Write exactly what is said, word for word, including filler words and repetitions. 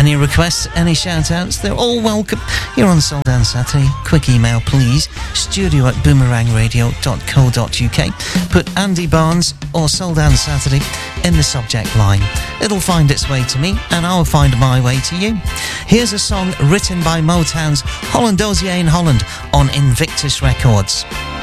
Any requests, any shout-outs, they're all welcome here on Soul Dance Saturday. Quick email, please. Studio at boomerang radio dot co dot uk. Put Andy Barnes or Soul Dance Saturday in the subject line. It'll find its way to me, and I'll find my way to you. Here's a song written by Motown's Holland Dozier in Holland on Invictus Records.